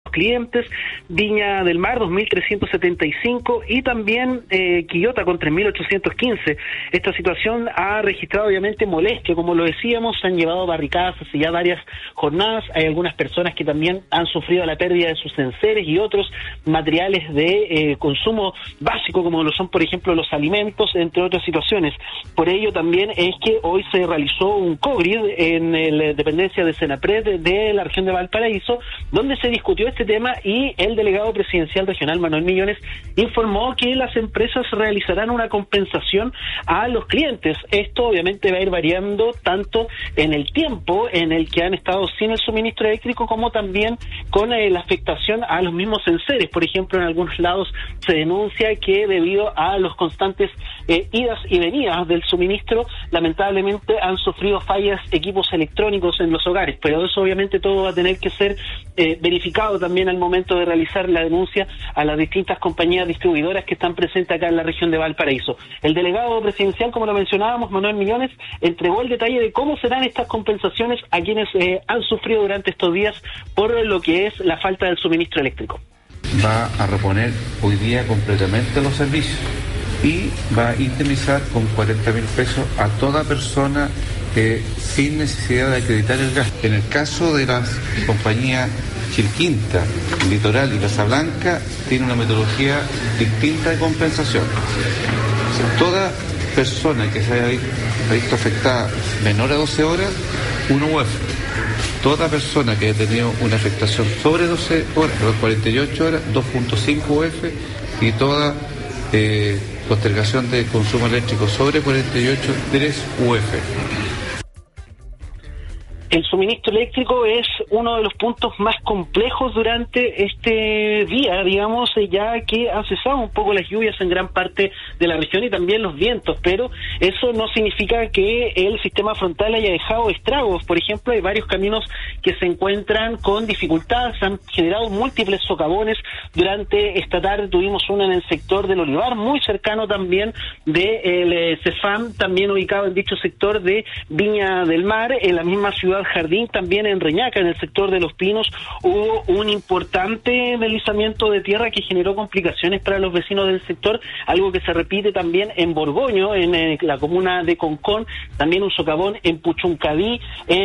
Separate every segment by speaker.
Speaker 1: clientes, Viña del Mar 2.375 y también Quillota con 3.815. Esta situación ha registrado obviamente molestia, como lo decíamos, se han llevado barricadas hace ya varias jornadas. Hay algunas personas que también han sufrido la pérdida de sus enseres y otros materiales de consumo básico, como lo son por ejemplo los alimentos, entre otras situaciones. Por ello también es que hoy se realizó un COGRID en la dependencia de Senapred de la región de Valparaíso, donde se discutió este tema y el delegado presidencial regional Manuel Millones informó que las empresas realizarán una compensación a los clientes. Esto obviamente va a ir variando tanto en el tiempo en el que han estado sin el suministro eléctrico como también con la afectación a los mismos enseres. Por ejemplo, en algunos lados se denuncia que debido a los constantes idas y venidas del suministro, lamentablemente han sufrido fallas equipos electrónicos en los hogares, pero eso obviamente todo va a tener que ser verificado también al momento de realizar la denuncia a las distintas compañías distribuidoras que están presentes acá en la región de Valparaíso. El delegado presidencial, como lo mencionábamos, Manuel Millones, entregó el detalle de cómo serán estas compensaciones a quienes han sufrido durante estos días por lo que es la falta del suministro eléctrico.
Speaker 2: Va a reponer hoy día completamente los servicios y va a indemnizar con 40.000 pesos a toda persona sin necesidad de acreditar el gasto. En el caso de las compañías Chilquinta, Litoral y Casablanca, tiene una metodología distinta de compensación. Toda persona que se haya visto afectada menor a 12 horas, 1 UF. Toda persona que haya tenido una afectación sobre 12 horas, 48 horas, 2.5 UF, y toda postergación de consumo eléctrico sobre 48, 3 UF.
Speaker 1: El suministro eléctrico es uno de los puntos más complejos durante este día, digamos, ya que han cesado un poco las lluvias en gran parte de la región y también los vientos, pero eso no significa que el sistema frontal haya dejado estragos. Por ejemplo, hay varios caminos que se encuentran con dificultades, han generado múltiples socavones. Durante esta tarde tuvimos uno en el sector del Olivar, muy cercano también del CEFAM, también ubicado en dicho sector de Viña del Mar, en la misma ciudad Jardín, también en Reñaca, en el sector de Los Pinos, hubo un importante deslizamiento de tierra que generó complicaciones para los vecinos del sector, algo que se repite también en Borgoño, en la comuna de Concón, también un socavón en Puchuncaví,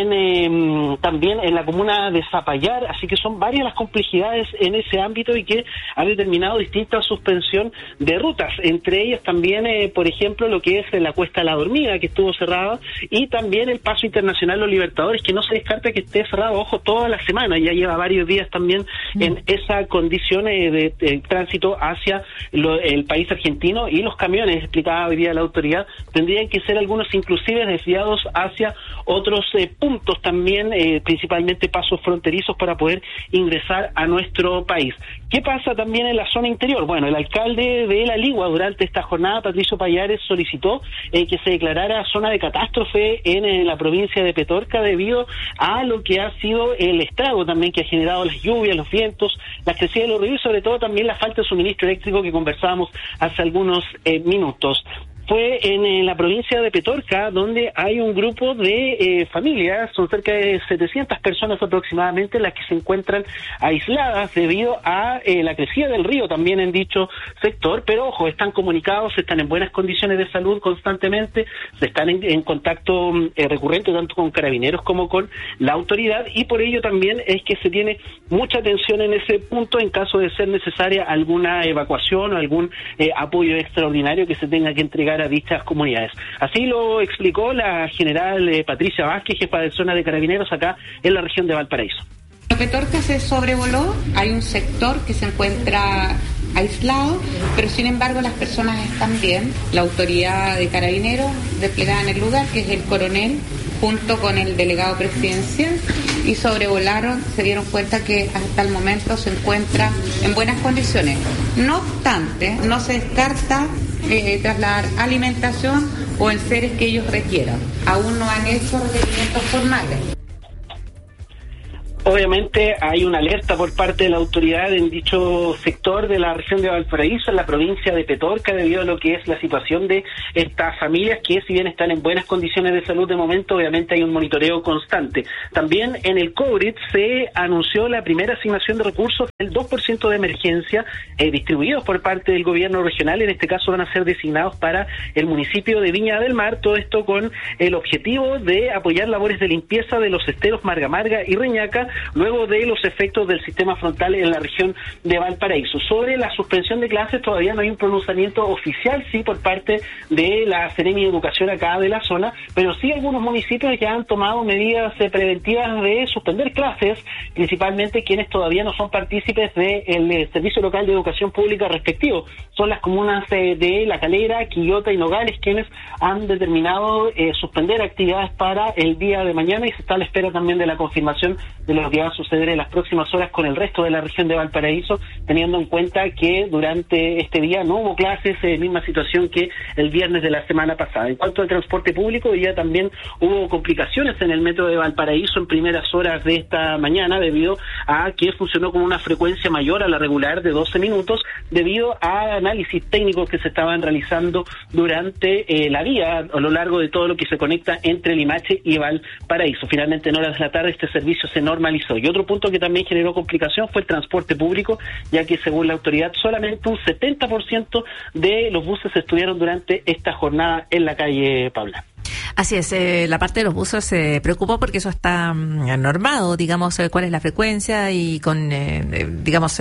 Speaker 1: también en la comuna de Zapallar, así que son varias las complejidades en ese ámbito y que han determinado distinta suspensión de rutas, entre ellas también, por ejemplo, lo que es la Cuesta La Dormida, que estuvo cerrada, y también el Paso Internacional Los Libertadores, que no se descarta que esté cerrado, ojo, toda la semana, ya lleva varios días también en esa condición de tránsito hacia el país argentino, y los camiones, explicaba hoy día la autoridad, tendrían que ser algunos inclusive desviados hacia otros puntos también, principalmente pasos fronterizos para poder ingresar a nuestro país. ¿Qué pasa también en la zona interior? Bueno, el alcalde de La Ligua durante esta jornada, Patricio Payares, solicitó que se declarara zona de catástrofe en la provincia de Petorca debido a lo que ha sido el estrago también que ha generado las lluvias, los vientos, las crecidas de los ríos y sobre todo también la falta de suministro eléctrico que conversábamos hace algunos minutos. Fue en la provincia de Petorca, donde hay un grupo de familias, son cerca de 700 personas aproximadamente las que se encuentran aisladas debido a la crecida del río también en dicho sector, pero ojo, están comunicados, están en buenas condiciones de salud constantemente, se están en contacto recurrente tanto con carabineros como con la autoridad, y por ello también es que se tiene mucha atención en ese punto en caso de ser necesaria alguna evacuación o algún apoyo extraordinario que se tenga que entregar a dichas comunidades. Así lo explicó la general Patricia Vázquez, jefa de zona de carabineros acá en la región de Valparaíso.
Speaker 3: Petorca se sobrevoló, hay un sector que se encuentra aislado, pero sin embargo las personas están bien. La autoridad de carabineros desplegada en el lugar, que es el coronel, junto con el delegado presidencial, y sobrevolaron, se dieron cuenta que hasta el momento se encuentra en buenas condiciones. No obstante, no se descarta trasladar alimentación o enseres que ellos requieran. Aún no han hecho requerimientos formales.
Speaker 1: Obviamente hay una alerta por parte de la autoridad en dicho sector de la región de Valparaíso, en la provincia de Petorca, debido a lo que es la situación de estas familias que, si bien están en buenas condiciones de salud de momento, obviamente hay un monitoreo constante. También en el COVID se anunció la primera asignación de recursos del 2% de emergencia distribuidos por parte del gobierno regional. En este caso van a ser designados para el municipio de Viña del Mar, todo esto con el objetivo de apoyar labores de limpieza de los esteros Marga Marga y Reñaca, luego de los efectos del sistema frontal en la región de Valparaíso. Sobre la suspensión de clases todavía no hay un pronunciamiento oficial, sí, por parte de la Seremi de Educación acá de la zona, pero sí algunos municipios ya han tomado medidas preventivas de suspender clases, principalmente quienes todavía no son partícipes del Servicio Local de Educación Pública respectivo. Son las comunas de La Calera, Quillota y Nogales quienes han determinado suspender actividades para el día de mañana, y se está a la espera también de la confirmación de lo que va a suceder en las próximas horas con el resto de la región de Valparaíso, teniendo en cuenta que durante este día no hubo clases, misma situación que el viernes de la semana pasada. En cuanto al transporte público, hoy día también hubo complicaciones en el metro de Valparaíso en primeras horas de esta mañana, debido a que funcionó con una frecuencia mayor a la regular de 12 minutos, debido a análisis técnicos que se estaban realizando durante la vía a lo largo de todo lo que se conecta entre Limache y Valparaíso. Finalmente, en horas de la tarde, este servicio se normalizó. Y otro punto que también generó complicación fue el transporte público, ya que según la autoridad solamente un 70% de los buses estuvieron durante esta jornada en la calle Paula.
Speaker 4: Así es, la parte de los buses se preocupó porque eso está normado, digamos, cuál es la frecuencia y con, digamos,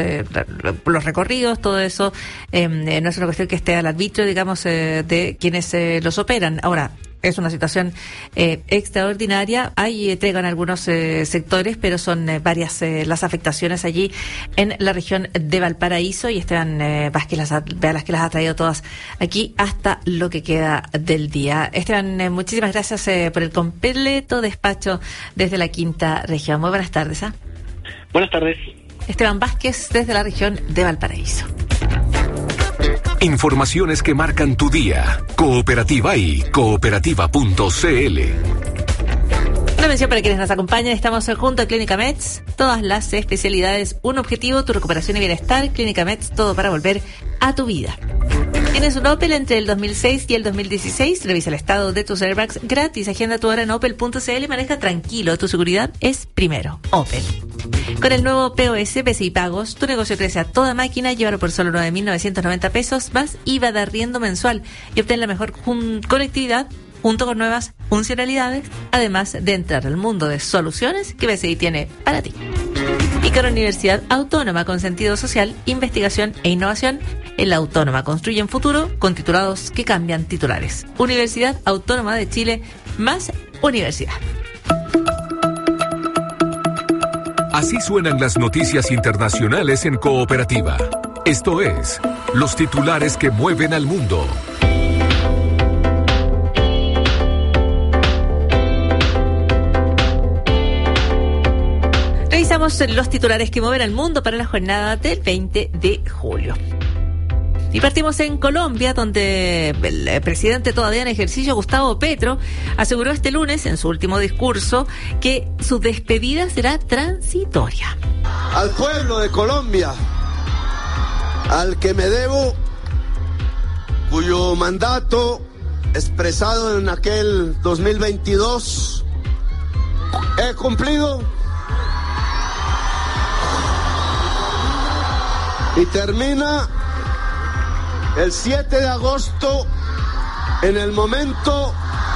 Speaker 4: los recorridos, todo eso no es una cuestión que esté al arbitrio, digamos, de quienes los operan. Ahora, es una situación extraordinaria. Hay tregua en algunos sectores, pero son varias las afectaciones allí en la región de Valparaíso, y Esteban Vázquez las ha traído todas aquí hasta lo que queda del día. Esteban, muchísimas gracias por el completo despacho desde la quinta región. Muy buenas tardes.
Speaker 1: Buenas tardes.
Speaker 4: Esteban Vázquez desde la región de Valparaíso.
Speaker 5: Informaciones que marcan tu día. Cooperativa y cooperativa.cl.
Speaker 4: Una mención para quienes nos acompañan. Estamos junto a Clínica Mets. Todas las especialidades, un objetivo, tu recuperación y bienestar. Clínica Mets, todo para volver a tu vida. ¿Tienes un Opel entre el 2006 y el 2016? Revisa el estado de tus airbags gratis. Agenda tu hora en opel.cl y maneja tranquilo. Tu seguridad es primero. Opel. Con el nuevo POS, PCI Pagos, tu negocio crece a toda máquina. Llévalo por solo 9.990 pesos más IVA de arriendo mensual y obtén la mejor conectividad junto con nuevas funcionalidades, además de entrar al mundo de soluciones que PCI tiene para ti. Y con la Universidad Autónoma con sentido social, investigación e innovación, en la Autónoma construyen futuro con titulados que cambian titulares. Universidad Autónoma de Chile, más universidad.
Speaker 5: Así suenan las noticias internacionales en Cooperativa. Esto es, los titulares que mueven al mundo.
Speaker 4: Revisamos los titulares que mueven al mundo para la jornada del 20 de julio. Y partimos en Colombia, donde el presidente todavía en ejercicio, Gustavo Petro, aseguró este lunes en su último discurso que su despedida será transitoria.
Speaker 6: Al pueblo de Colombia, al que me debo, cuyo mandato expresado en aquel 2022 he cumplido y termina el 7 de agosto, en el momento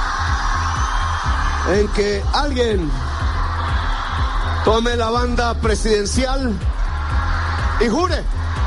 Speaker 6: en que alguien tome la banda presidencial y jure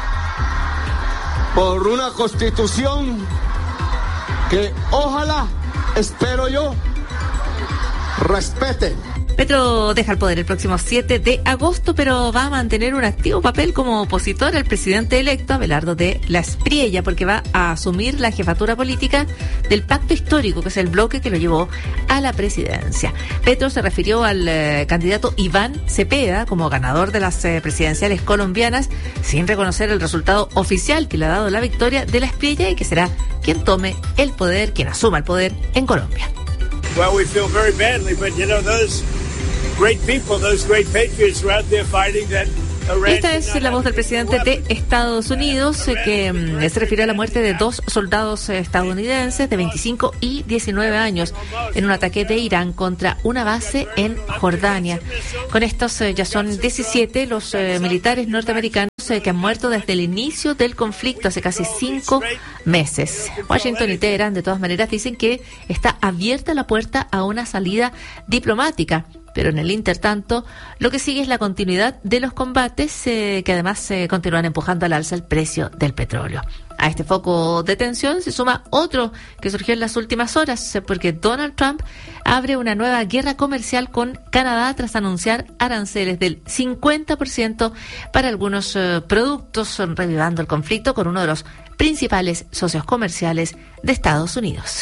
Speaker 6: por una constitución que ojalá, espero yo, respete.
Speaker 4: Petro deja el poder el próximo 7 de agosto, pero va a mantener un activo papel como opositor al presidente electo, Abelardo de la Espriella, porque va a asumir la jefatura política del pacto histórico, que es el bloque que lo llevó a la presidencia. Petro se refirió al candidato Iván Cepeda como ganador de las presidenciales colombianas, sin reconocer el resultado oficial que le ha dado la victoria de la Espriella y que será quien tome el poder, quien asuma el poder en Colombia.
Speaker 7: Well, we feel very badly, but you know, those great people, those great patriots were out there fighting that.
Speaker 4: Esta es la voz del presidente de Estados Unidos que se refirió a la muerte de 2 soldados estadounidenses de 25 y 19 años en un ataque de Irán contra una base en Jordania. Con estos ya son 17 los militares norteamericanos que han muerto desde el inicio del conflicto hace casi 5 meses. Washington y Teherán de todas maneras dicen que está abierta la puerta a una salida diplomática. Pero en el intertanto, lo que sigue es la continuidad de los combates que además continúan empujando al alza el precio del petróleo. A este foco de tensión se suma otro que surgió en las últimas horas, porque Donald Trump abre una nueva guerra comercial con Canadá tras anunciar aranceles del 50% para algunos productos, revivando el conflicto con uno de los principales socios comerciales de Estados Unidos.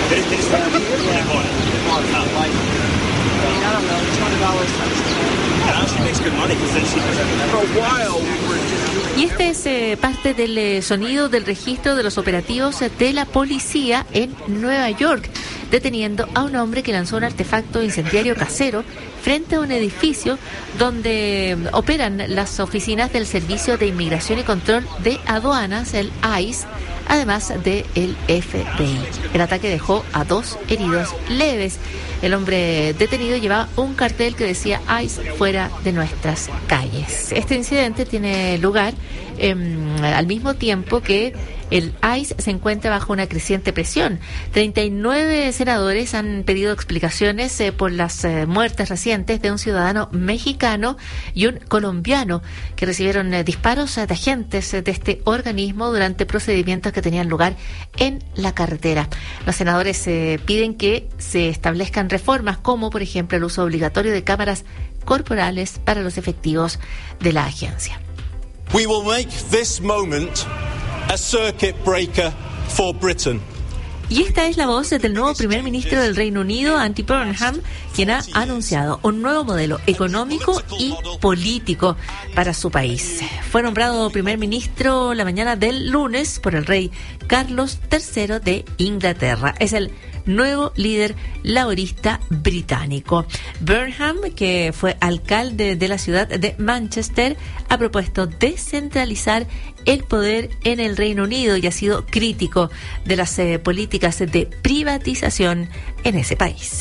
Speaker 4: Y este es parte del sonido del registro de los operativos de la policía en Nueva York, deteniendo a un hombre que lanzó un artefacto incendiario casero frente a un edificio donde operan las oficinas del Servicio de Inmigración y Control de Aduanas, el ICE, además del FBI. El ataque dejó a 2 heridos leves. El hombre detenido llevaba un cartel que decía ICE fuera de nuestras calles. Este incidente tiene lugar al mismo tiempo que el ICE se encuentra bajo una creciente presión. 39 senadores han pedido explicaciones por las muertes recientes de un ciudadano mexicano y un colombiano que recibieron disparos de agentes de este organismo durante procedimientos que tenían lugar en la carretera. Los senadores piden que se establezcan reformas como, por ejemplo, el uso obligatorio de cámaras corporales para los efectivos de la agencia.
Speaker 8: We will make this moment a circuit breaker for Britain.
Speaker 4: Y esta es la voz del nuevo primer ministro del Reino Unido, Andy Burnham, quien ha anunciado un nuevo modelo económico y político para su país. Fue nombrado primer ministro la mañana del lunes por el rey Carlos III de Inglaterra. Es el nuevo líder laborista británico. Burnham, que fue alcalde de la ciudad de Manchester, ha propuesto descentralizar el poder en el Reino Unido y ha sido crítico de las políticas de privatización en ese país.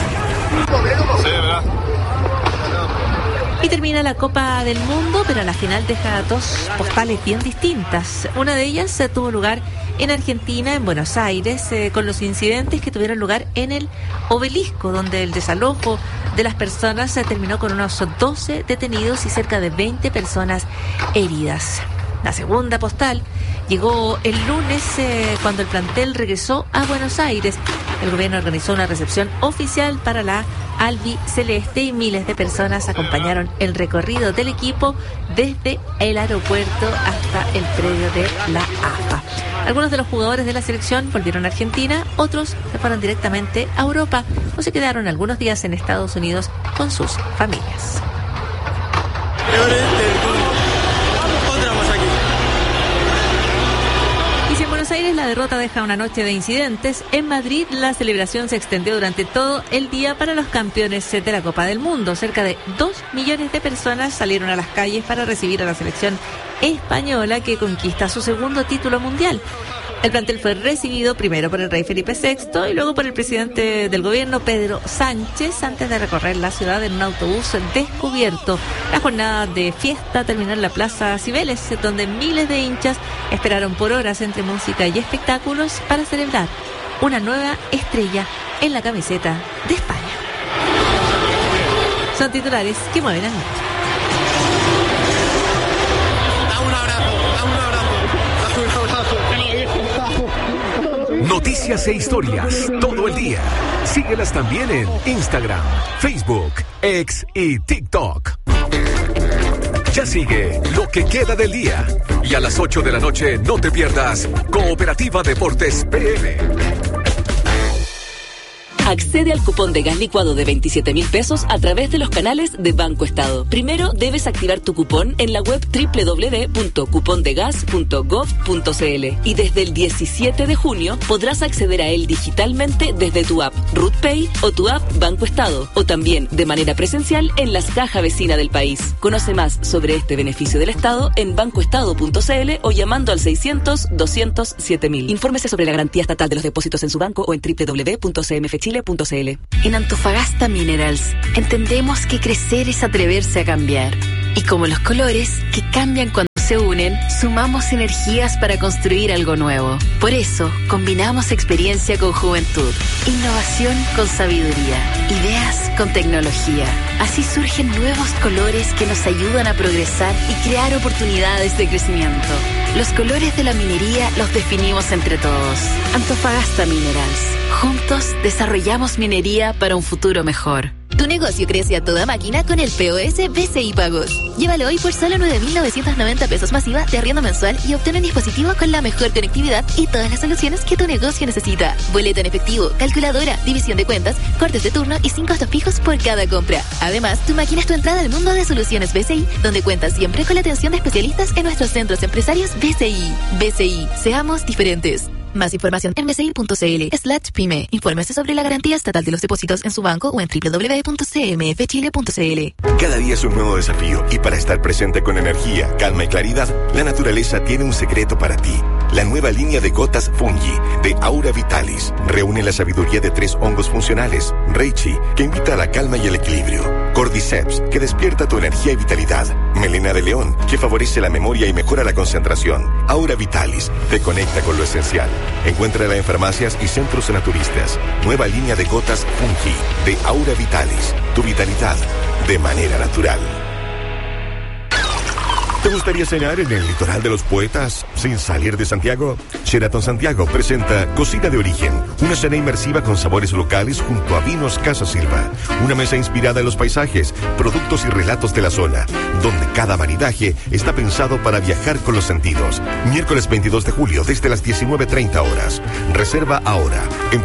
Speaker 4: Y termina la Copa del Mundo, pero la final deja 2 postales bien distintas. Una de ellas tuvo lugar en Argentina, en Buenos Aires, con los incidentes que tuvieron lugar en el Obelisco, donde el desalojo de las personas terminó con unos 12 detenidos y cerca de 20 personas heridas. La segunda postal llegó el lunes cuando el plantel regresó a Buenos Aires. El gobierno organizó una recepción oficial para la albiceleste y miles de personas acompañaron el recorrido del equipo desde el aeropuerto hasta el predio de la AFA. Algunos de los jugadores de la selección volvieron a Argentina, otros se fueron directamente a Europa o se quedaron algunos días en Estados Unidos con sus familias. En Buenos Aires la derrota deja una noche de incidentes. En Madrid la celebración se extendió durante todo el día para los campeones de la Copa del Mundo. Cerca de 2 millones de personas salieron a las calles para recibir a la selección española que conquista su segundo título mundial. El plantel fue recibido primero por el rey Felipe VI y luego por el presidente del gobierno, Pedro Sánchez, antes de recorrer la ciudad en un autobús descubierto. La jornada de fiesta terminó en la Plaza Cibeles, donde miles de hinchas esperaron por horas entre música y espectáculos para celebrar una nueva estrella en la camiseta de España. Son titulares que mueven al mundo.
Speaker 5: Noticias e historias todo el día. Síguelas también en Instagram, Facebook, X y TikTok. Ya sigue lo que queda del día. Y a las 8 de la noche no te pierdas Cooperativa Deportes PM.
Speaker 9: Accede al cupón de gas licuado de 27.000 pesos a través de los canales de Banco Estado. Primero debes activar tu cupón en la web www.cupondegas.gov.cl y desde el 17 de junio podrás acceder a él digitalmente desde tu app RootPay o tu app Banco Estado, o también de manera presencial en las cajas vecinas del país. Conoce más sobre este beneficio del Estado en bancoestado.cl o llamando al 600-200-7000. Infórmese sobre la garantía estatal de los depósitos en su banco o en www.cmfchile.cl.
Speaker 10: En Antofagasta Minerals entendemos que crecer es atreverse a cambiar. Y como los colores que cambian cuando se unen, sumamos energías para construir algo nuevo. Por eso, combinamos experiencia con juventud, innovación con sabiduría, ideas con tecnología. Así surgen nuevos colores que nos ayudan a progresar y crear oportunidades de crecimiento. Los colores de la minería los definimos entre todos. Antofagasta Minerals. Juntos desarrollamos minería para un futuro mejor.
Speaker 11: Tu negocio crece a toda máquina con el POS BCI Pagos. Llévalo hoy por solo 9.990 pesos masiva de arriendo mensual y obtén un dispositivo con la mejor conectividad y todas las soluciones que tu negocio necesita. Boleto en efectivo, calculadora, división de cuentas, cortes de turno y 5 costos fijos por cada compra. Además, tu máquina es tu entrada al mundo de soluciones BCI, donde cuentas siempre con la atención de especialistas en nuestros centros empresarios BCI. BCI, seamos diferentes. Más información en bci.cl/pyme. Infórmese sobre la garantía estatal de los depósitos en su banco o en www.cmfchile.cl.
Speaker 5: Cada día es un nuevo desafío y para estar presente con energía, calma y claridad, la naturaleza tiene un secreto para ti. La nueva línea de gotas Fungi de Aura Vitalis reúne la sabiduría de 3 hongos funcionales. Reishi, que invita a la calma y el equilibrio. Cordyceps, que despierta tu energía y vitalidad. Melena de león, que favorece la memoria y mejora la concentración. Aura Vitalis te conecta con lo esencial. Encuéntrala en farmacias y centros naturistas. Nueva línea de gotas Fungi de Aura Vitalis. Tu vitalidad de manera natural. ¿Te gustaría cenar en el litoral de los poetas sin salir de Santiago? Sheraton Santiago presenta Cocina de Origen, una cena inmersiva con sabores locales junto a Vinos Casa Silva. Una mesa inspirada en los paisajes, productos y relatos de la zona, donde cada maridaje está pensado para viajar con los sentidos. Miércoles 22 de julio desde las 19:30 horas. Reserva ahora en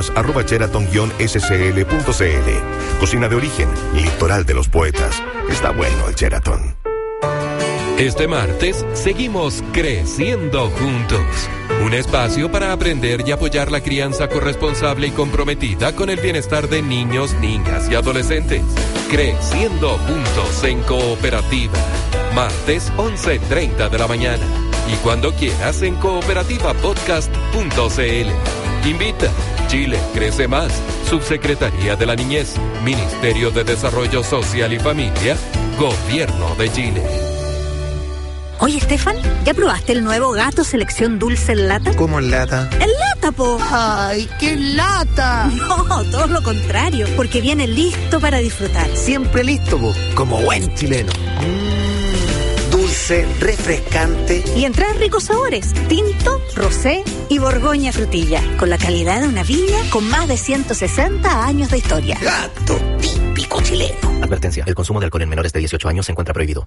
Speaker 5: panoramas@sheraton-scl.cl. Cocina de Origen, litoral de los poetas. Está bueno el Sheraton.
Speaker 12: Este martes seguimos creciendo juntos. Un espacio para aprender y apoyar la crianza corresponsable y comprometida con el bienestar de niños, niñas y adolescentes. Creciendo juntos en cooperativa. Martes 11:30 de la mañana. Y cuando quieras en cooperativapodcast.cl. Invita. Chile crece más. Subsecretaría de la Niñez. Ministerio de Desarrollo Social y Familia. Gobierno de Chile.
Speaker 13: Oye, Estefan, ¿ya probaste el nuevo Gato Selección Dulce en lata?
Speaker 14: ¿Cómo en lata?
Speaker 13: ¡En lata, po!
Speaker 14: ¡Ay, qué lata!
Speaker 13: No, todo lo contrario, porque viene listo para disfrutar.
Speaker 14: Siempre listo, po, como buen chileno. Dulce, refrescante.
Speaker 13: Y en 3 ricos sabores, tinto, rosé y borgoña frutilla, con la calidad de una viña con más de 160 años de historia.
Speaker 14: Gato típico chileno.
Speaker 15: Advertencia, el consumo de alcohol en menores de 18 años se encuentra prohibido.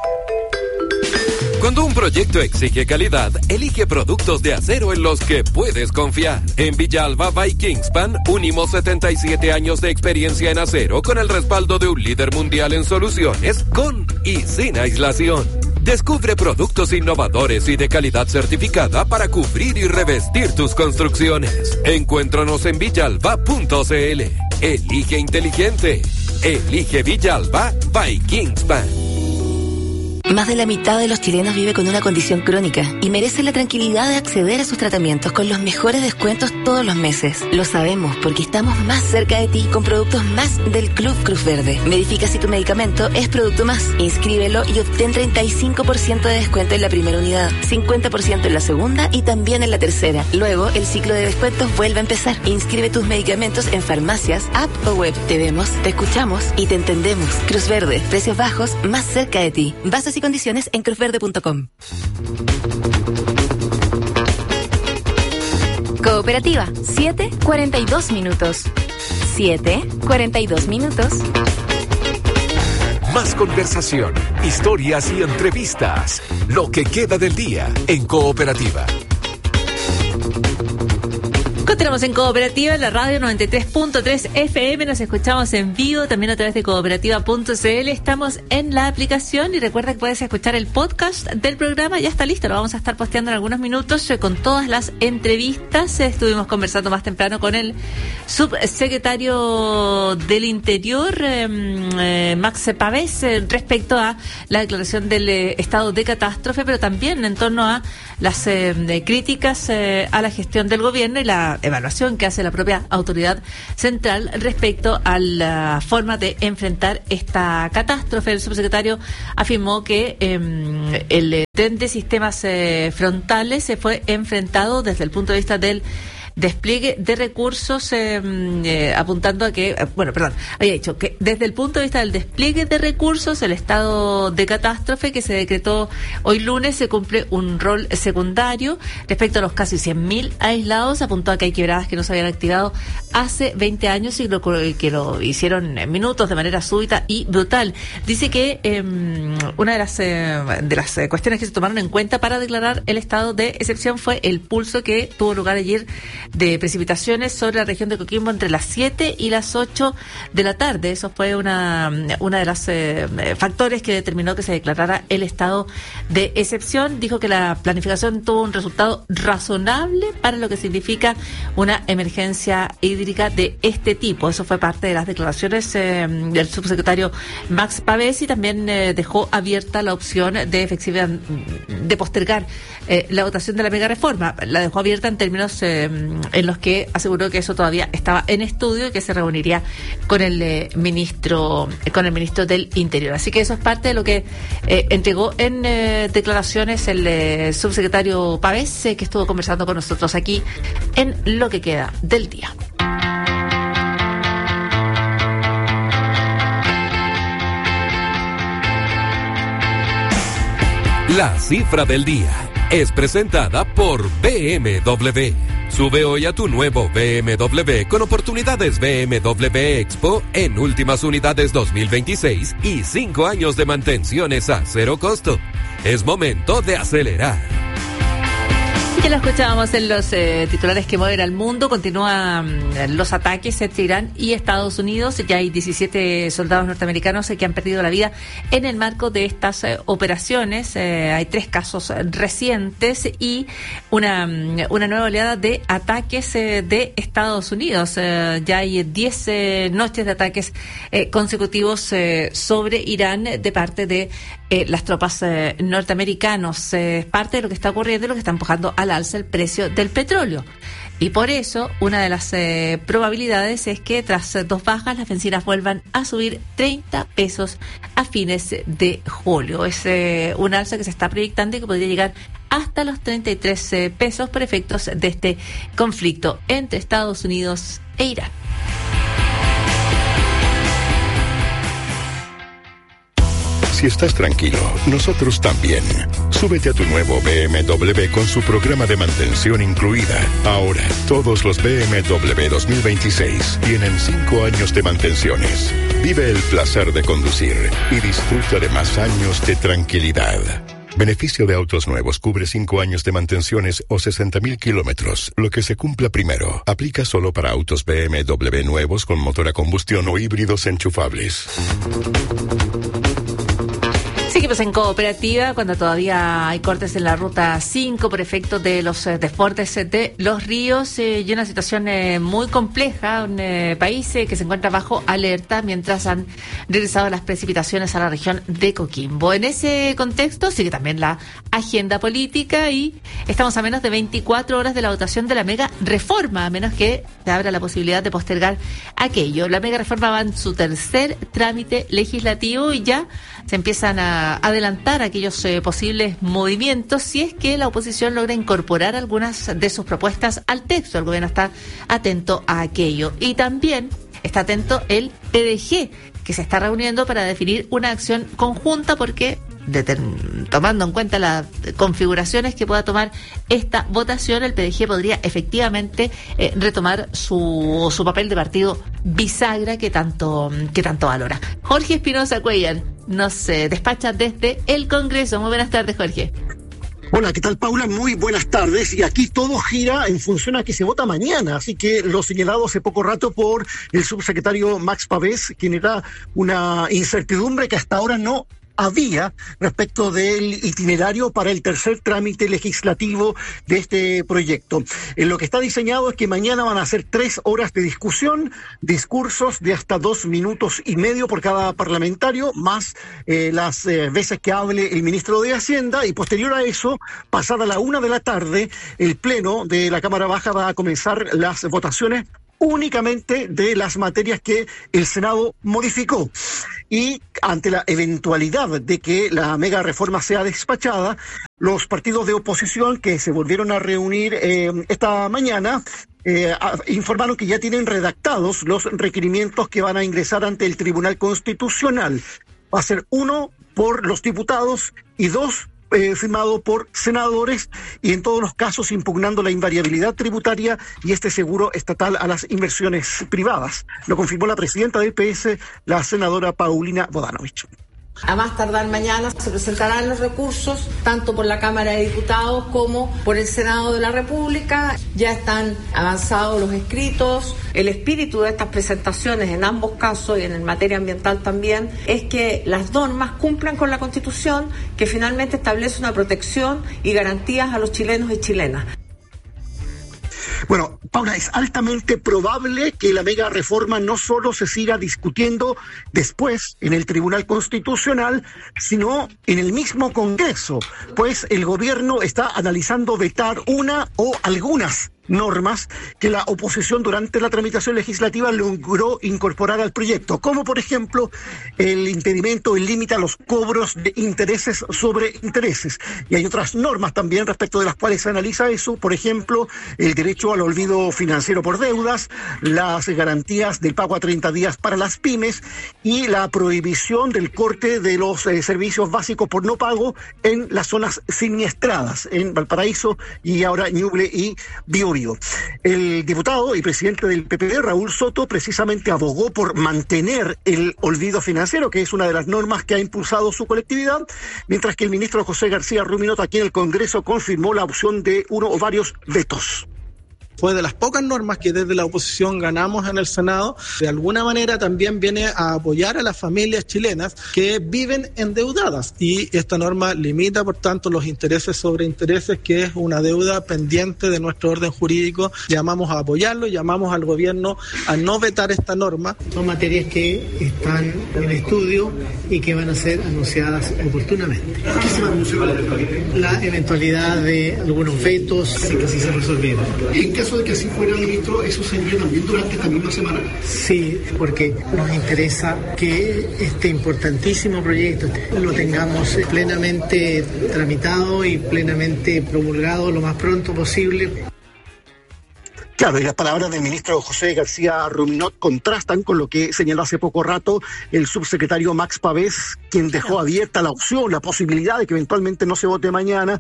Speaker 12: Cuando un proyecto exige calidad, elige productos de acero en los que puedes confiar. En Villalba by Kingspan, unimos 77 años de experiencia en acero con el respaldo de un líder mundial en soluciones con y sin aislación. Descubre productos innovadores y de calidad certificada para cubrir y revestir tus construcciones. Encuéntranos en villalba.cl. Elige inteligente. Elige Villalba by Kingspan.
Speaker 11: Más de la mitad de los chilenos vive con una condición crónica y merece la tranquilidad de acceder a sus tratamientos con los mejores descuentos todos los meses. Lo sabemos porque estamos más cerca de ti con productos más del Club Cruz Verde. Verifica si tu medicamento es producto más. Inscríbelo y obtén 35% de descuento en la primera unidad, 50% en la segunda y también en la tercera. Luego, el ciclo de descuentos vuelve a empezar. Inscribe tus medicamentos en farmacias, app o web. Te vemos, te escuchamos y te entendemos. Cruz Verde, precios bajos, más cerca de ti. Bases y condiciones en cruzverde.com.
Speaker 16: Cooperativa, 7:42 minutos. 7:42 minutos.
Speaker 5: Más conversación, historias y entrevistas. Lo que queda del día en Cooperativa.
Speaker 4: Continuamos en Cooperativa, en la radio 93.3 FM, nos escuchamos en vivo también a través de cooperativa.cl, estamos en la aplicación y recuerda que puedes escuchar el podcast del programa, ya está listo, lo vamos a estar posteando en algunos minutos con todas las entrevistas. Estuvimos conversando más temprano con el subsecretario del Interior, Max Pavés, respecto a la declaración del estado de catástrofe, pero también en torno a las críticas a la gestión del gobierno y la evaluación que hace la propia autoridad central respecto a la forma de enfrentar esta catástrofe. El subsecretario afirmó que el tren de sistemas frontales se fue enfrentado desde el punto de vista del despliegue de recursos, apuntando a que, había dicho que desde el punto de vista del despliegue de recursos, el estado de catástrofe que se decretó hoy lunes se cumple un rol secundario respecto a los casi 100.000 aislados. Apuntó a que hay quebradas que no se habían activado hace 20 años y que lo hicieron en minutos de manera súbita y brutal. Dice que una de las cuestiones que se tomaron en cuenta para declarar el estado de excepción fue el pulso que tuvo lugar ayer de precipitaciones sobre la región de Coquimbo entre las 7 y las 8 de la tarde. Eso fue una de las factores que determinó que se declarara el estado de excepción. Dijo que la planificación tuvo un resultado razonable para lo que significa una emergencia hídrica de este tipo. Eso fue parte de las declaraciones del subsecretario Max Pavés y también dejó abierta la opción de postergar la votación de la mega reforma. La dejó abierta en términos en los que aseguró que eso todavía estaba en estudio y que se reuniría con el ministro del Interior. Así que eso es parte de lo que entregó en declaraciones el subsecretario Pavés, que estuvo conversando con nosotros aquí en Lo que queda del día.
Speaker 12: La cifra del día es presentada por BMW. Sube hoy a tu nuevo BMW con oportunidades BMW Expo en últimas unidades 2026 y 5 años de mantenciones a cero costo. Es momento de acelerar.
Speaker 4: Ya lo escuchábamos en los titulares que mueven al mundo. Continúan los ataques entre Irán y Estados Unidos. Ya hay 17 soldados norteamericanos que han perdido la vida en el marco de estas operaciones. Hay 3 casos recientes y una nueva oleada de ataques de Estados Unidos. Ya hay 10 noches de ataques consecutivos sobre Irán de parte de las tropas norteamericanos. Es parte de lo que está ocurriendo y lo que está empujando al alza el precio del petróleo. Y por eso, una de las probabilidades es que tras 2 bajas, las bencinas vuelvan a subir 30 pesos a fines de julio. Es un alza que se está proyectando y que podría llegar hasta los 33 pesos por efectos de este conflicto entre Estados Unidos e Irán.
Speaker 17: Si estás tranquilo, nosotros también. Súbete a tu nuevo BMW con su programa de mantención incluida. Ahora, todos los BMW 2026 tienen 5 años de mantenciones. Vive el placer de conducir y disfruta de más años de tranquilidad. Beneficio de autos nuevos cubre 5 años de mantenciones o 60.000 kilómetros. Lo que se cumpla primero. Aplica solo para autos BMW nuevos con motor a combustión o híbridos enchufables.
Speaker 4: Seguimos en Cooperativa cuando todavía hay cortes en la ruta 5 por efecto de los desbordes de los ríos y una situación muy compleja, un país que se encuentra bajo alerta mientras han regresado las precipitaciones a la región de Coquimbo. En ese contexto sigue también la agenda política y estamos a menos de 24 horas de la votación de la mega reforma, a menos que se abra la posibilidad de postergar aquello. La mega reforma va en su tercer trámite legislativo y ya se empiezan a adelantar aquellos posibles movimientos si es que la oposición logra incorporar algunas de sus propuestas al texto. El gobierno está atento a aquello y también está atento el PDG, que se está reuniendo para definir una acción conjunta porque tomando en cuenta las configuraciones que pueda tomar esta votación, el PDG podría efectivamente retomar su papel de partido bisagra que tanto valora. Jorge Espinosa Cuellar nos despacha desde el Congreso. Muy buenas tardes, Jorge.
Speaker 18: Hola, ¿qué tal, Paula? Muy buenas tardes. Y aquí todo gira en función a que se vota mañana. Así que lo señalado hace poco rato por el subsecretario Max Pavés, quien era una incertidumbre que hasta ahora no había respecto del itinerario para el tercer trámite legislativo de este proyecto. Lo que está diseñado es que mañana van a ser 3 horas de discusión, discursos de hasta 2 minutos y medio por cada parlamentario, más las veces que hable el ministro de Hacienda, y posterior a eso, pasada la 1 de la tarde, el pleno de la Cámara Baja va a comenzar las votaciones únicamente de las materias que el Senado modificó. Y ante la eventualidad de que la mega reforma sea despachada, los partidos de oposición que se volvieron a reunir esta mañana informaron que ya tienen redactados los requerimientos que van a ingresar ante el Tribunal Constitucional. Va a ser 1 por los diputados y 2 firmado por senadores, y en todos los casos impugnando la invariabilidad tributaria y este seguro estatal a las inversiones privadas. Lo confirmó la presidenta del PS, la senadora Paulina Bodanovich.
Speaker 19: A más tardar mañana se presentarán los recursos, tanto por la Cámara de Diputados como por el Senado de la República. Ya están avanzados los escritos. El espíritu de estas presentaciones, en ambos casos y en materia ambiental también, es que las normas cumplan con la Constitución, que finalmente establece una protección y garantías a los chilenos y chilenas.
Speaker 18: Bueno, Paula, es altamente probable que la mega reforma no solo se siga discutiendo después en el Tribunal Constitucional, sino en el mismo Congreso, pues el gobierno está analizando vetar una o algunas normas que la oposición durante la tramitación legislativa logró incorporar al proyecto, como por ejemplo el impedimento, el límite a los cobros de intereses sobre intereses. Y hay otras normas también respecto de las cuales se analiza eso, por ejemplo, el derecho al olvido financiero por deudas, las garantías del pago a 30 días para las pymes y la prohibición del corte de los servicios básicos por no pago en las zonas siniestradas, en Valparaíso y ahora Ñuble y Biobío. El diputado y presidente del PPD, Raúl Soto, precisamente abogó por mantener el olvido financiero, que es una de las normas que ha impulsado su colectividad, mientras que el ministro José García Ruminot aquí en el Congreso confirmó la opción de uno o varios vetos.
Speaker 20: Fue de las pocas normas que desde la oposición ganamos en el Senado. De alguna manera también viene a apoyar a las familias chilenas que viven endeudadas. Y esta norma limita, por tanto, los intereses sobre intereses, que es una deuda pendiente de nuestro orden jurídico. Llamamos a apoyarlo, llamamos al gobierno a no vetar esta norma.
Speaker 21: Son materias que están en estudio y que van a ser anunciadas oportunamente.
Speaker 18: ¿Qué se va a anunciar?
Speaker 21: La eventualidad de algunos vetos, si que sí se resolvieron.
Speaker 18: En caso de que así fuera, ministro, ¿eso sería también durante esta misma semana?
Speaker 21: Sí, porque nos interesa que este importantísimo proyecto lo tengamos plenamente tramitado y plenamente promulgado lo más pronto posible.
Speaker 18: Claro, y las palabras del ministro José García Ruminot contrastan con lo que señaló hace poco rato el subsecretario Max Pavés, quien dejó abierta la opción, la posibilidad de que eventualmente no se vote mañana,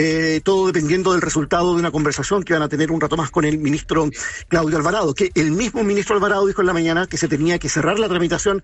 Speaker 18: todo dependiendo del resultado de una conversación que van a tener un rato más con el ministro Claudio Alvarado, que el mismo ministro Alvarado dijo en la mañana que se tenía que cerrar la tramitación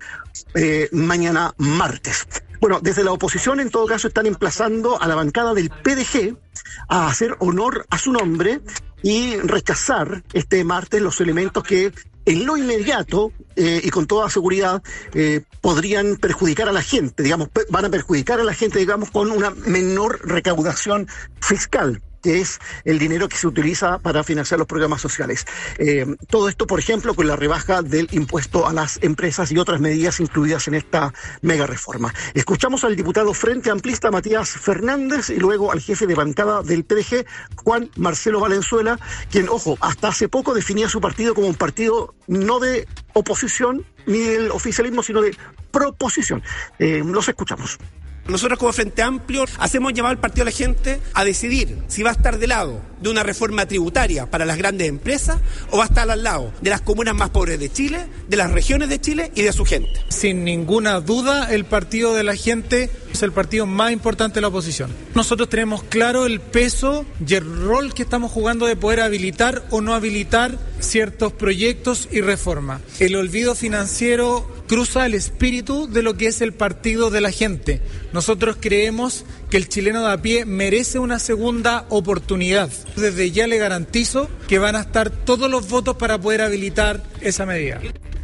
Speaker 18: mañana martes. Bueno, desde la oposición en todo caso están emplazando a la bancada del PDG a hacer honor a su nombre y rechazar este martes los elementos que en lo inmediato y con toda seguridad podrían perjudicar a la gente, digamos, van a perjudicar a la gente, digamos, con una menor recaudación fiscal, que es el dinero que se utiliza para financiar los programas sociales. Todo esto, por ejemplo, con la rebaja del impuesto a las empresas y otras medidas incluidas en esta mega reforma. Escuchamos al diputado Frente Amplista Matías Fernández y luego al jefe de bancada del PDG, Juan Marcelo Valenzuela, quien, ojo, hasta hace poco definía su partido como un partido no de oposición ni del oficialismo, sino de proposición. Los escuchamos.
Speaker 22: Nosotros como Frente Amplio hacemos llamar al partido a la gente a decidir si va a estar del lado de una reforma tributaria para las grandes empresas o va a estar al lado de las comunas más pobres de Chile, de las regiones de Chile y de su gente.
Speaker 23: Sin ninguna duda, el partido de la gente es el partido más importante de la oposición. Nosotros tenemos claro el peso y el rol que estamos jugando de poder habilitar o no habilitar ciertos proyectos y reformas. El olvido financiero cruza el espíritu de lo que es el partido de la gente. Nosotros creemos que el chileno de a pie merece una segunda oportunidad. Desde ya le garantizo que van a estar todos los votos para poder habilitar esa medida.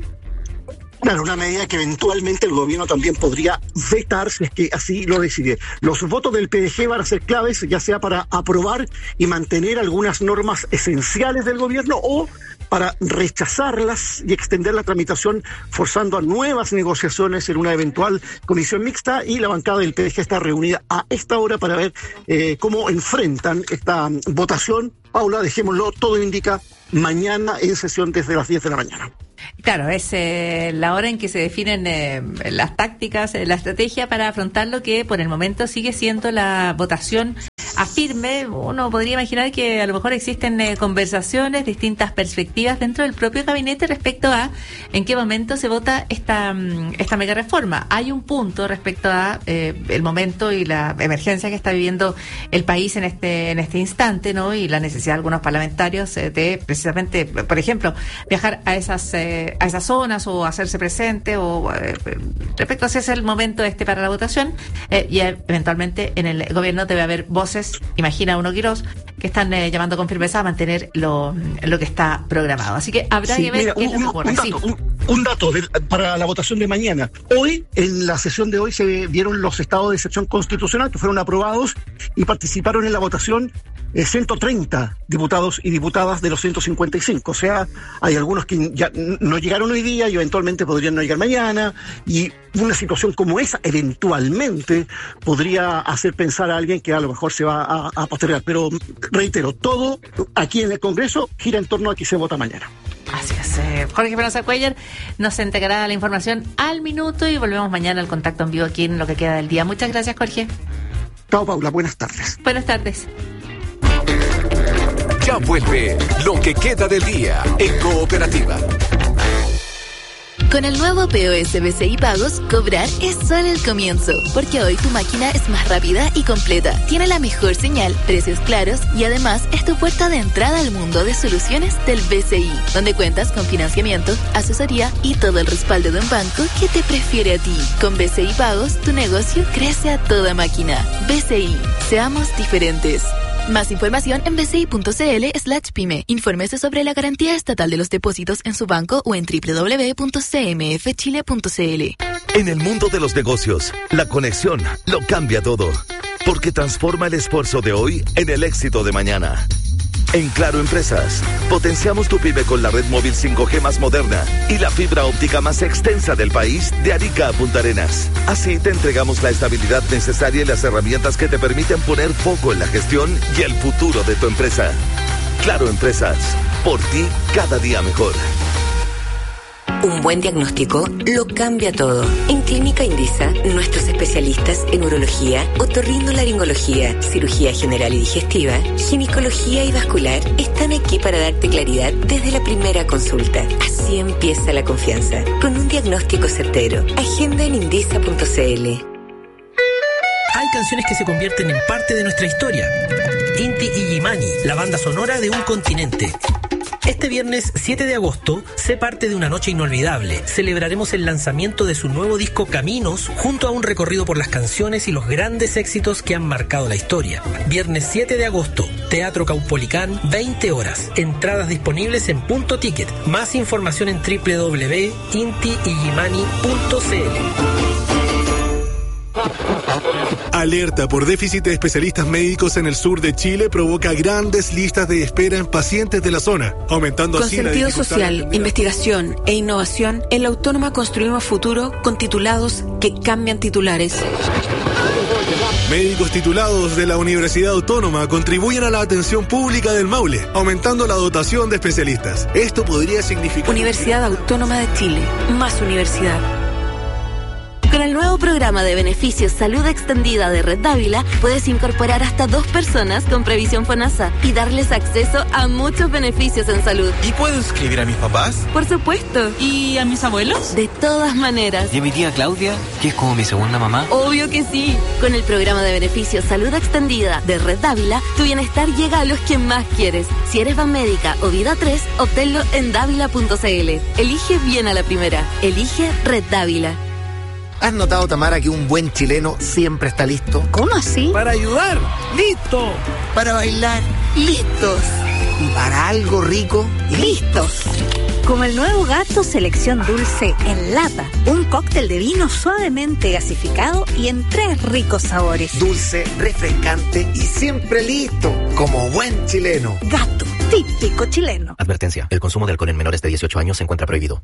Speaker 18: Claro, una medida que eventualmente el gobierno también podría vetar si es que así lo decide. Los votos del PDG van a ser claves, ya sea para aprobar y mantener algunas normas esenciales del gobierno o para rechazarlas y extender la tramitación, forzando a nuevas negociaciones en una eventual comisión mixta, y la bancada del PDG está reunida a esta hora para ver cómo enfrentan esta votación. Paula, dejémoslo, todo indica mañana en sesión desde las 10 de la mañana.
Speaker 4: Claro, es la hora en que se definen las tácticas, la estrategia para afrontar lo que por el momento sigue siendo la votación a firme. Uno podría imaginar que a lo mejor existen conversaciones, distintas perspectivas dentro del propio gabinete respecto a en qué momento se vota esta mega reforma. Hay un punto respecto a el momento y la emergencia que está viviendo el país en este instante, ¿no? Y la necesidad de algunos parlamentarios de precisamente, por ejemplo, viajar a esas zonas o hacerse presente o respecto a ese es el momento para la votación, y eventualmente en el gobierno debe haber voces, imagina uno Quirós, que están llamando con firmeza a mantener lo que está programado. Así que habrá que ver qué es lo que ocurre.
Speaker 18: Un dato para la votación de mañana. Hoy, en la sesión de hoy, se dieron los estados de excepción constitucional que fueron aprobados y participaron en la votación 130 diputados y diputadas de los 155. O sea, hay algunos que ya no llegaron hoy día y eventualmente podrían no llegar mañana, y una situación como esa eventualmente podría hacer pensar a alguien que a lo mejor se va a postergar. Pero reitero, todo aquí en el Congreso gira en torno a que se vota mañana.
Speaker 4: Así es. Jorge Espinosa Cuellar nos entregará la información al minuto y volvemos mañana al contacto en vivo aquí en lo que queda del día. Muchas gracias, Jorge.
Speaker 18: Chao, Paula. Buenas tardes.
Speaker 4: Buenas tardes.
Speaker 5: Ya vuelve lo que queda del día en Cooperativa.
Speaker 10: Con el nuevo POS BCI Pagos, cobrar es solo el comienzo, porque hoy tu máquina es más rápida y completa, tiene la mejor señal, precios claros y además es tu puerta de entrada al mundo de soluciones del BCI, donde cuentas con financiamiento, asesoría y todo el respaldo de un banco que te prefiere a ti. Con BCI Pagos, tu negocio crece a toda máquina. BCI, seamos diferentes. Más información en bci.cl/pyme. Infórmese sobre la garantía estatal de los depósitos en su banco o en www.cmfchile.cl.
Speaker 1: En el mundo de los negocios, la conexión lo cambia todo, porque transforma el esfuerzo de hoy en el éxito de mañana. En Claro Empresas, potenciamos tu pyme con la red móvil 5G más moderna y la fibra óptica más extensa del país, de Arica a Punta Arenas. Así te entregamos la estabilidad necesaria y las herramientas que te permiten poner foco en la gestión y el futuro de tu empresa. Claro Empresas, por ti cada día mejor.
Speaker 11: Un buen diagnóstico lo cambia todo. En Clínica Indisa, nuestros especialistas en urología, otorrinolaringología, cirugía general y digestiva, ginecología y vascular están aquí para darte claridad desde la primera consulta. Así empieza la confianza, con un diagnóstico certero. Agenda en indisa.cl.
Speaker 2: Hay canciones que se convierten en parte de nuestra historia. Inti Illimani, la banda sonora de un continente. Este viernes 7 de agosto, sé parte de una noche inolvidable. Celebraremos el lanzamiento de su nuevo disco Caminos, junto a un recorrido por las canciones y los grandes éxitos que han marcado la historia. Viernes 7 de agosto, Teatro Caupolicán, 20 horas. Entradas disponibles en Punto Ticket. Más información en www.intiillimani.cl.
Speaker 3: Alerta por déficit de especialistas médicos en el sur de Chile provoca grandes listas de espera en pacientes de la zona, aumentando
Speaker 24: con
Speaker 3: así la
Speaker 24: sentido
Speaker 3: dificultad
Speaker 24: social, investigación e innovación, en la Autónoma construimos futuro con titulados que cambian titulares.
Speaker 3: Médicos titulados de la Universidad Autónoma contribuyen a la atención pública del Maule, aumentando la dotación de especialistas. Esto podría significar...
Speaker 24: Universidad Autónoma de Chile, más universidad.
Speaker 11: Con el nuevo programa de beneficios Salud Extendida de Red Dávila, puedes incorporar hasta 2 personas con previsión FONASA y darles acceso a muchos beneficios en salud.
Speaker 6: ¿Y puedo inscribir a mis papás?
Speaker 11: Por supuesto.
Speaker 7: ¿Y a mis abuelos?
Speaker 11: De todas maneras.
Speaker 6: ¿Y a mi tía Claudia, que es como mi segunda mamá?
Speaker 11: Obvio que sí. Con el programa de beneficios Salud Extendida de Red Dávila, tu bienestar llega a los que más quieres. Si eres Banmédica o Vida 3, obténlo en dávila.cl. Elige bien a la primera. Elige Red Dávila.
Speaker 14: ¿Has notado, Tamara, que un buen chileno siempre está listo?
Speaker 13: ¿Cómo así?
Speaker 14: Para ayudar, listo. Para bailar, listos. Y para algo rico, listos.
Speaker 13: Como el nuevo Gato Selección Dulce en lata. Un cóctel de vino suavemente gasificado y en 3 ricos sabores.
Speaker 14: Dulce, refrescante y siempre listo. Como buen chileno.
Speaker 13: Gato, típico chileno.
Speaker 15: Advertencia: el consumo de alcohol en menores de 18 años se encuentra prohibido.